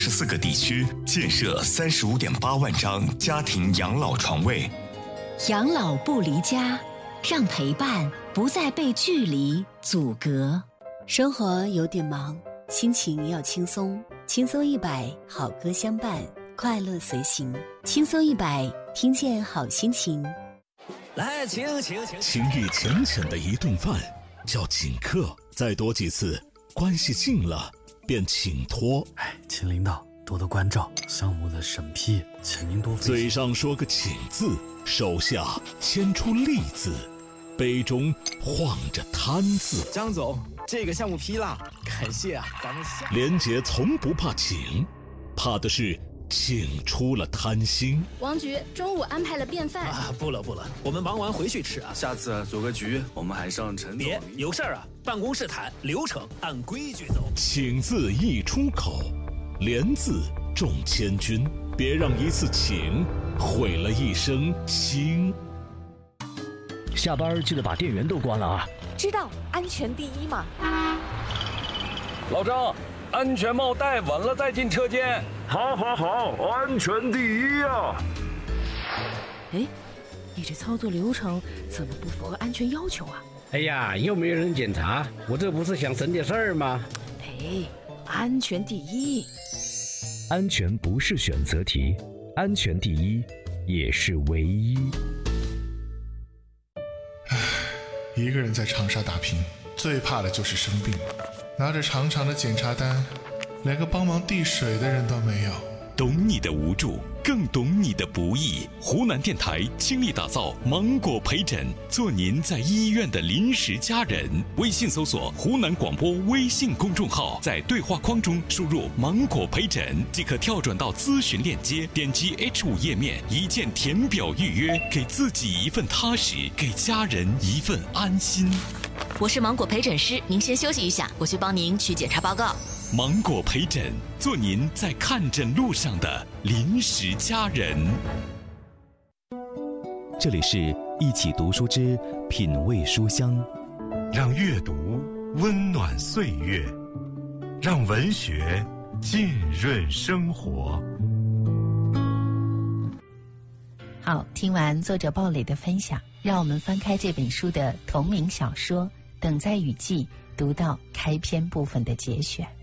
14个地区建设35.8万张家庭养老床位。 养老不离家，让陪伴不再被距离阻隔。 生活有点忙，心情要轻松，轻松100，好歌相伴，快乐随行。轻松100，听见好心情。 来，请。 情意浅浅的一顿饭叫请客，再多几次，关系近了便请托。 请领导多多关照，项目的审批，请您多费心。 嘴上说个请字，手下牵出利字，杯中晃着贪字。 张总，这个项目批了，感谢啊，咱们下。 连杰从不怕请，怕的是请出了贪心。 王局中午安排了便饭啊，不了，我们忙完回去吃啊。 下次组个局，我们还上陈总。 别有事儿啊，办公室谈，流程按规矩走。 请字一出口，连字中千军，别让一次请毁了一生心。 下班记得把电源都关了啊！ 知道，安全第一嘛。 老张，安全帽戴稳了再进车间。 好，安全第一啊！ 哎，你这操作流程怎么不符合安全要求啊？ 哎呀，又没有人检查，我这不是想省点事儿吗？ 哎，安全第一。 安全不是选择题，安全第一也是唯一。 一个人在长沙打拼，最怕的就是生病。拿着长长的检查单，连个帮忙递水的人都没有。 懂你的无助，更懂你的不易。湖南电台倾力打造芒果陪诊，做您在医院的临时家人。微信搜索湖南广播微信公众号，在对话框中输入芒果陪诊，即可跳转到咨询链接，点击 H5 页面，一键填表预约，给自己一份踏实，给家人一份安心。 我是芒果陪诊师，您先休息一下，我去帮您取检查报告。 芒果陪诊，做您在看诊路上的临时家人。 这里是一起读书之品味书香， 让阅读温暖岁月，让文学浸润生活。 好，听完作者鲍蕾的分享，让我们翻开这本书的同名小说《等在雨季》，读到开篇部分的节选。